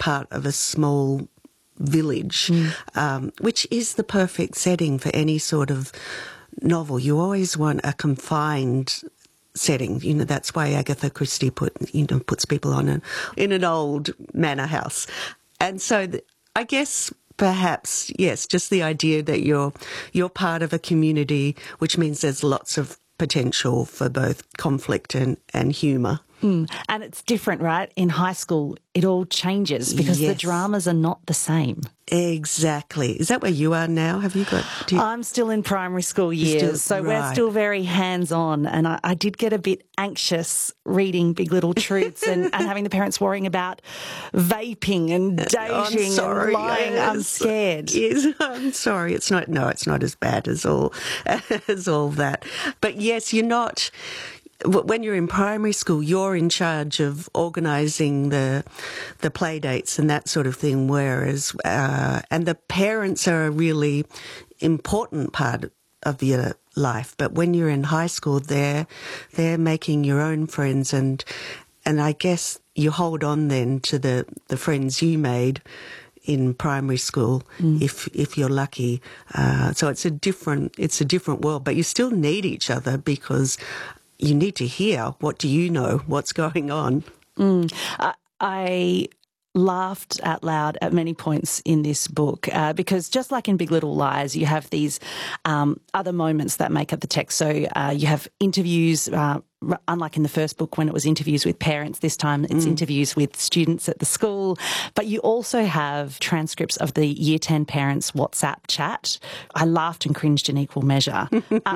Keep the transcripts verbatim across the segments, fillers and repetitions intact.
part of a small village, mm. um, which is the perfect setting for any sort of novel. You always want a confined setting. You know, that's why Agatha Christie put, you know, puts people on a, in an old manor house. And so th- I guess perhaps, yes, just the idea that you're you're part of a community, which means there's lots of potential for both conflict and, and humour. Mm. And it's different, right? In high school, it all changes because yes. the dramas are not the same. Exactly. Is that where you are now? Have you got... You... I'm still in primary school years, still, so right. we're still very hands-on. And I, I did get a bit anxious reading Big Little Truths and, and having the parents worrying about vaping and dating and lying. I'm scared. Yes, I'm sorry. It's not... No, it's not as bad as all, as all that. But yes, you're not... When you're in primary school, you're in charge of organising the the play dates and that sort of thing, whereas, uh, and the parents are a really important part of your life. But when you're in high school, they're, they're making your own friends, and and I guess you hold on then to the, the friends you made in primary school, mm. if if you're lucky. Uh, so it's a different it's a different world, but you still need each other because you need to hear, what do you know, what's going on. Mm. I, I laughed out loud at many points in this book uh, because just like in Big Little Lies, you have these um, other moments that make up the text. So uh, you have interviews, uh, unlike in the first book when it was interviews with parents, this time it's mm. interviews with students at the school. But you also have transcripts of the Year ten parents' WhatsApp chat. I laughed and cringed in equal measure. uh,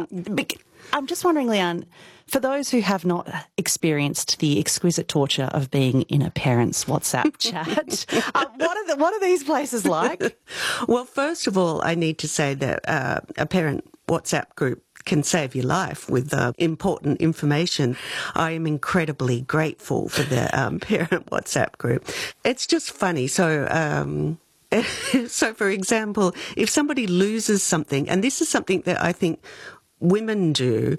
I'm just wondering, Leanne, for those who have not experienced the exquisite torture of being in a parent's WhatsApp chat, uh, what are the, what are these places like? Well, first of all, I need to say that uh, a parent WhatsApp group can save your life with uh, important information. I am incredibly grateful for the um, parent WhatsApp group. It's just funny. So, um, so for example, if somebody loses something, and this is something that I think women do,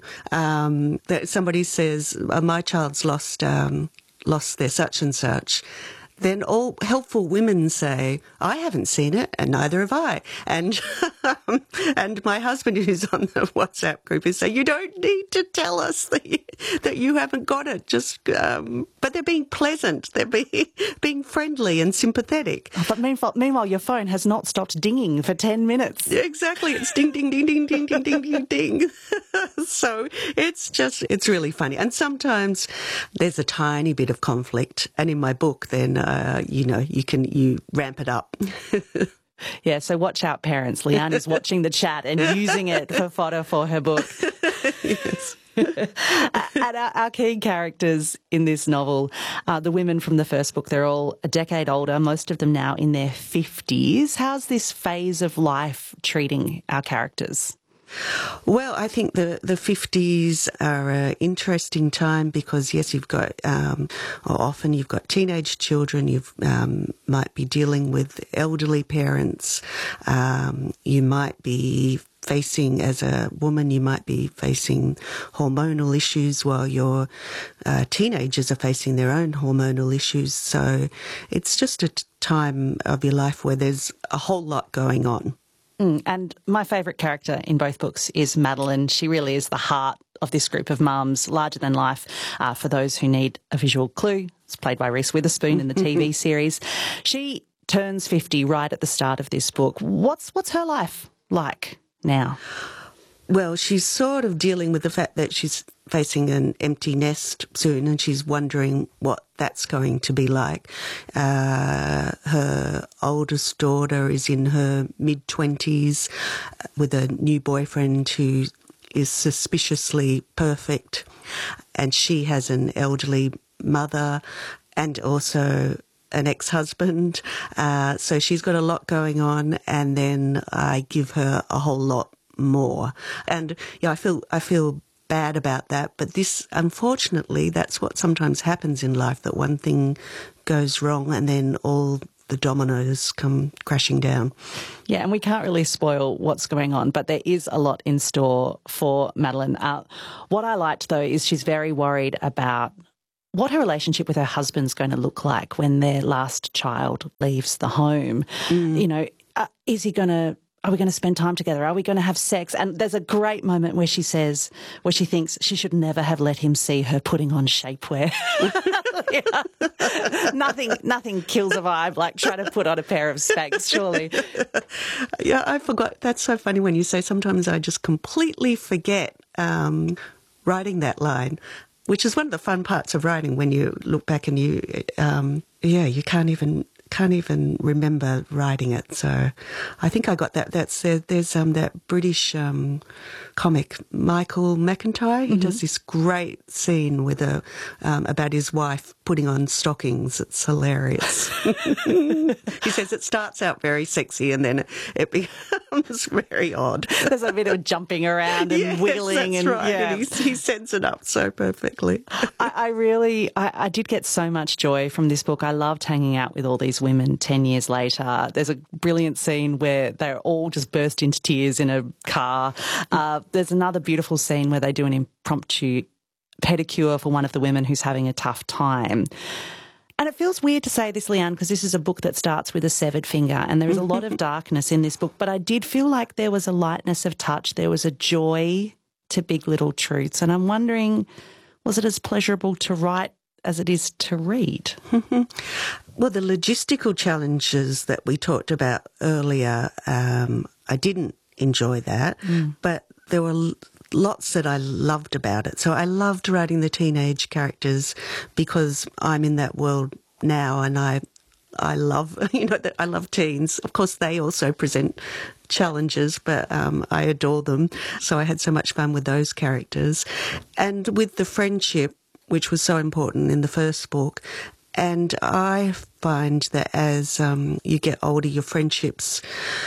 um, that somebody says, oh, my child's lost um, lost their such and such, then all helpful women say, I haven't seen it, and neither have I. And and my husband, who's on the WhatsApp group, is saying, you don't need to tell us that you, that you haven't got it. Just, um, but they're being pleasant. They're being, being friendly and sympathetic. But meanwhile, meanwhile, your phone has not stopped dinging for ten minutes. Exactly. It's ding, ding, ding, ding, ding, ding, ding, ding, ding. So it's just, it's really funny. And sometimes there's a tiny bit of conflict. And in my book, then, uh, you know, you can, you ramp it up. Yeah, so watch out, parents. Leanne is watching the chat and using it for fodder for her book. Yes. And our, our key characters in this novel, uh, the women from the first book, they're all a decade older, most of them now in their fifties. How's this phase of life treating our characters? Well, I think the, the fifties are an interesting time because, yes, you've got, um, or often you've got teenage children, you um, might be dealing with elderly parents, um, you might be facing, as a woman, you might be facing hormonal issues while your uh, teenagers are facing their own hormonal issues. So it's just a t- time of your life where there's a whole lot going on. Mm, and my favourite character in both books is Madeline. She really is the heart of this group of mums, larger than life. Uh, for those who need a visual clue, it's played by Reese Witherspoon in the T V series. She turns fifty right at the start of this book. What's what's her life like now? Well, she's sort of dealing with the fact that she's facing an empty nest soon, and she's wondering what that's going to be like. Uh, her oldest daughter is in her mid-twenties with a new boyfriend who is suspiciously perfect, and she has an elderly mother and also an ex-husband. Uh, so she's got a lot going on, and then I give her a whole lot more. And yeah, I feel I feel bad about that, but this, unfortunately, that's what sometimes happens in life, that one thing goes wrong and then all the dominoes come crashing down. Yeah, and we can't really spoil what's going on, but there is a lot in store for Madeline. Uh, what I liked, though, is she's very worried about what her relationship with her husband's going to look like when their last child leaves the home. Mm. You know, uh, is he going to, are we going to spend time together? Are we going to have sex? And there's a great moment where she says, where she thinks she should never have let him see her putting on shapewear. Yeah. Nothing, nothing kills a vibe like trying to put on a pair of Spanx, surely. Yeah, I forgot. That's so funny when you say sometimes I just completely forget um, writing that line, which is one of the fun parts of writing when you look back and you, um, yeah, you can't even can't even remember writing it. So I think I got that. That's there, there's um, that British um, comic, Michael McIntyre. He mm-hmm. does this great scene with a um, about his wife putting on stockings. It's hilarious. He says it starts out very sexy and then it becomes very odd. There's a bit of jumping around and yes, wiggling. That's and, right. Yeah. And he, he sets it up so perfectly. I, I really, I, I did get so much joy from this book. I loved hanging out with all these women ten years later. There's a brilliant scene where they're all just burst into tears in a car. Uh, there's another beautiful scene where they do an impromptu pedicure for one of the women who's having a tough time. And it feels weird to say this, Leanne, because this is a book that starts with a severed finger and there is a lot of darkness in this book, but I did feel like there was a lightness of touch. There was a joy to Big Little Truths. And I'm wondering, was it as pleasurable to write as it is to read? Well, the logistical challenges that we talked about earlier, um, I didn't enjoy that, mm. but there were lots that I loved about it. So I loved writing the teenage characters because I'm in that world now and I I love, you know, I love teens. Of course, they also present challenges, but um, I adore them. So I had so much fun with those characters. And with the friendship, which was so important in the first book. And I find that as um, you get older, your friendships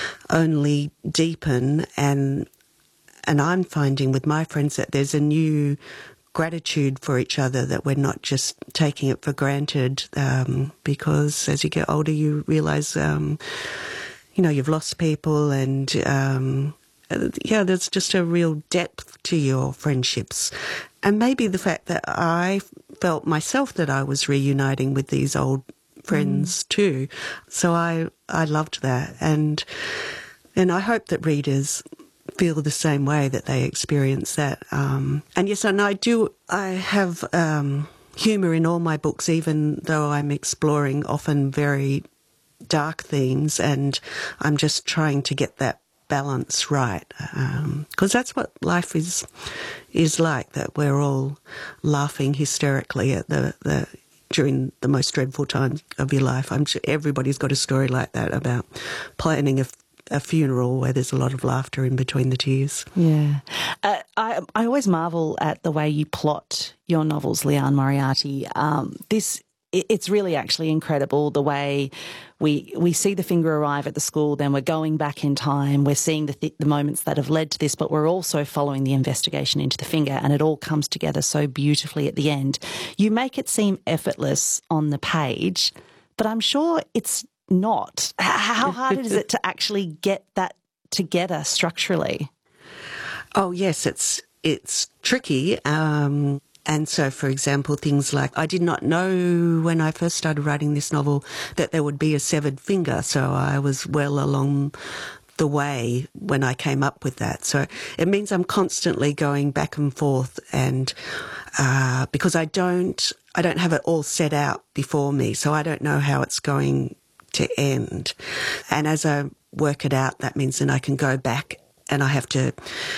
only deepen and And I'm finding with my friends that there's a new gratitude for each other, that we're not just taking it for granted, um, because as you get older, you realise, um, you know, you've lost people and, um, yeah, there's just a real depth to your friendships. And maybe the fact that I felt myself that I was reuniting with these old friends mm. too. So I, I loved that. And, and I hope that readers feel the same way, that they experience that. Um, and yes, and I do, I have um, humour in all my books, even though I'm exploring often very dark themes, and I'm just trying to get that balance right. Because um, that's what life is is like, that we're all laughing hysterically at the, the during the most dreadful times of your life. I'm sure everybody's got a story like that about planning a a funeral where there's a lot of laughter in between the tears. Yeah. Uh, I I always marvel at the way you plot your novels, Liane Moriarty. Um, this, it, it's really actually incredible the way we we see the finger arrive at the school, then we're going back in time, we're seeing the, th- the moments that have led to this, but we're also following the investigation into the finger, and it all comes together so beautifully at the end. You make it seem effortless on the page, but I'm sure it's not. How hard is it to actually get that together structurally? Oh, yes, it's it's tricky. Um, and so, for example, things like, I did not know when I first started writing this novel that there would be a severed finger. So I was well along the way when I came up with that. So it means I'm constantly going back and forth, and uh, because I don't, I don't have it all set out before me, so I don't know how it's going to end. And as I work it out, that means then I can go back and I have to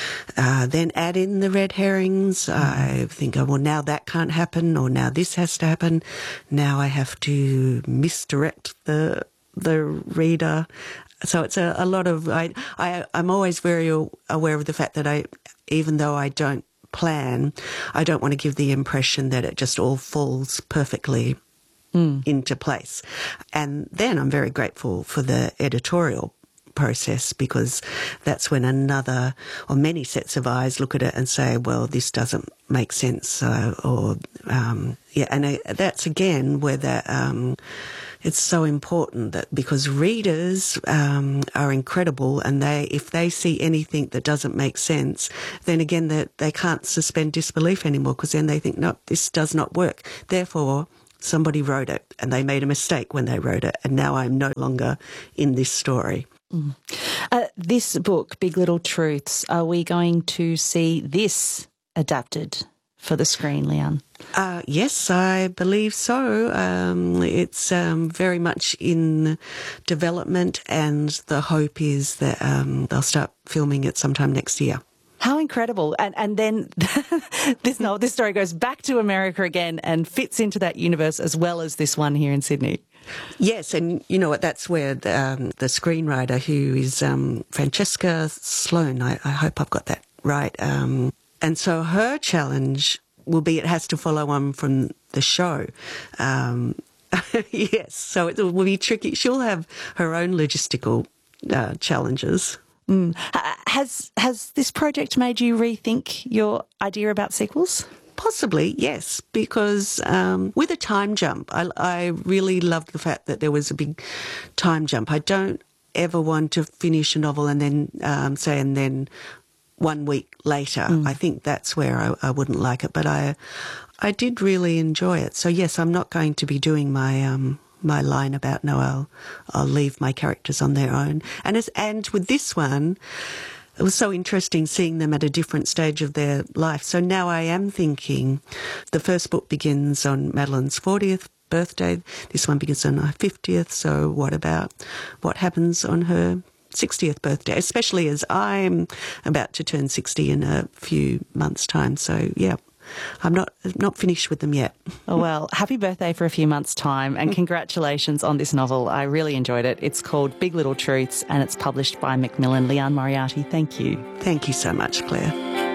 uh, then add in the red herrings. Mm. I think, oh, well, now that can't happen, or now this has to happen. Now I have to misdirect the the reader. So it's a, a lot of, I, I, I'm always very aware of the fact that I, even though I don't plan, I don't want to give the impression that it just all falls perfectly Mm. into place. And then I'm very grateful for the editorial process, because that's when another or many sets of eyes look at it and say, well, this doesn't make sense. Uh, or, um, yeah, and I, that's again where that, um, it's so important that because readers um, are incredible, and they if they see anything that doesn't make sense, then again they, they can't suspend disbelief anymore, because then they think, no, this does not work. Therefore, somebody wrote it and they made a mistake when they wrote it, and now I'm no longer in this story. Mm. Uh, this book, Big Little Truths, are we going to see this adapted for the screen, Leanne? Uh, yes, I believe so. Um, it's um, very much in development, and the hope is that um, they'll start filming it sometime next year. How incredible. And and then this no, this story goes back to America again and fits into that universe as well as this one here in Sydney. Yes, and you know what, that's where the, um, the screenwriter, who is um, Francesca Sloan, I, I hope I've got that right, um, and so her challenge will be it has to follow on from the show. Um, yes, so it will be tricky. She'll have her own logistical uh, challenges. Mm. Has has this project made you rethink your idea about sequels? Possibly, yes, because um, with a time jump, I, I really loved the fact that there was a big time jump. I don't ever want to finish a novel and then um, say, and then one week later. Mm. I think that's where I, I wouldn't like it, but I I did really enjoy it. So yes, I'm not going to be doing my um, my line about no, I'll I'll leave my characters on their own. And as and with this one, it was so interesting seeing them at a different stage of their life. So now I am thinking, the first book begins on Madeline's fortieth birthday. This one begins on her fiftieth. So what about what happens on her sixtieth birthday, especially as I'm about to turn sixty in a few months' time. So, yeah, I'm not not finished with them yet. Oh, well, happy birthday for a few months' time, and congratulations on this novel. I really enjoyed it. It's called Big Little Truths, and it's published by Macmillan. Leanne Moriarty, thank you. Thank you so much, Claire.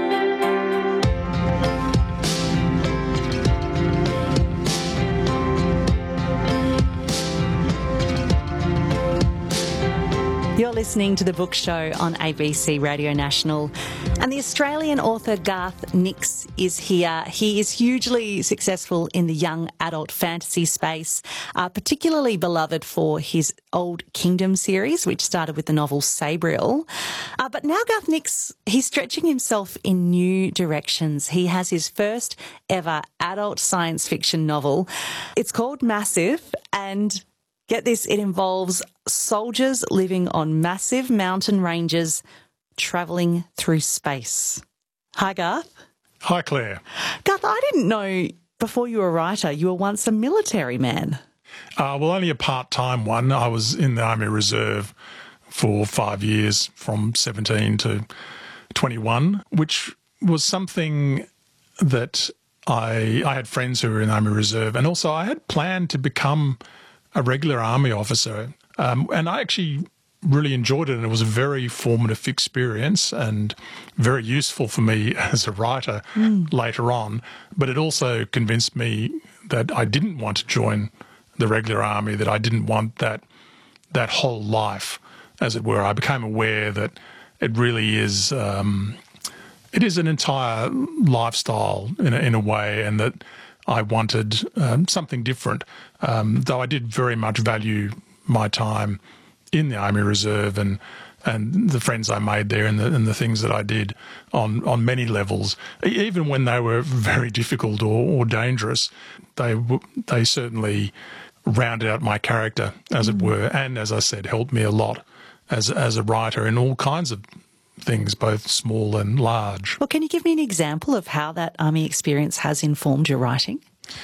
You're listening to The Book Show on A B C Radio National, and the Australian author Garth Nix is here. He is hugely successful in the young adult fantasy space, uh, particularly beloved for his Old Kingdom series, which started with the novel Sabriel. Uh, but now Garth Nix, he's stretching himself in new directions. He has his first ever adult science fiction novel. It's called Massive, and get this, it involves soldiers living on massive mountain ranges, travelling through space. Hi, Garth. Hi, Claire. Garth, I didn't know before you were a writer you were once a military man. Uh, well, only a part-time one. I was in the Army Reserve for five years, from seventeen to twenty-one, which was something that I, I had friends who were in the Army Reserve, and also I had planned to become a regular Army officer. Um, and I actually really enjoyed it, and it was a very formative experience and very useful for me as a writer mm. later on. But it also convinced me that I didn't want to join the regular Army, that I didn't want that that whole life, as it were. I became aware that it really is um, it is an entire lifestyle in a, in a way, and that I wanted um, something different, um, though I did very much value my time in the Army Reserve and and the friends I made there and the, and the things that I did on, on many levels. Even when they were very difficult or, or dangerous, they they certainly rounded out my character, as it were, and, as I said, helped me a lot as as a writer in all kinds of things, both small and large. Well, can you give me an example of how that Army experience has informed your writing?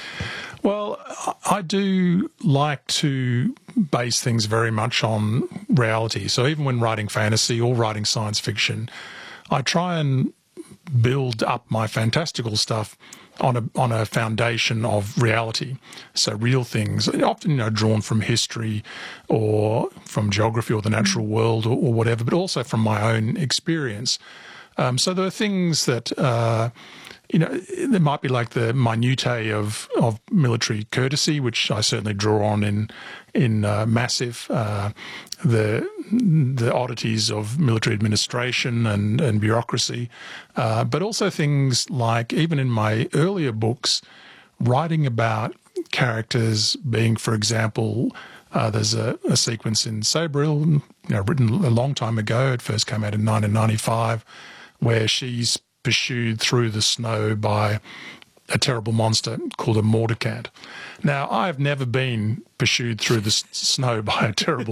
Well, I do like to base things very much on reality. So even when writing fantasy or writing science fiction, I try and build up my fantastical stuff on a on a foundation of reality. So real things, often, you know, drawn from history or from geography or the natural world or, or whatever, but also from my own experience. Um, so there are things that, uh, you know, there might be like the minutiae of, of military courtesy, which I certainly draw on in in uh, Massive, uh, the the oddities of military administration and, and bureaucracy, uh, but also things like, even in my earlier books, writing about characters being, for example, Uh, there's a, a sequence in Sabriel, you know, written a long time ago. It first came out in nineteen ninety-five, where she's pursued through the snow by a terrible monster called a Mordicant. Now, I've never been pursued through the s- snow by a terrible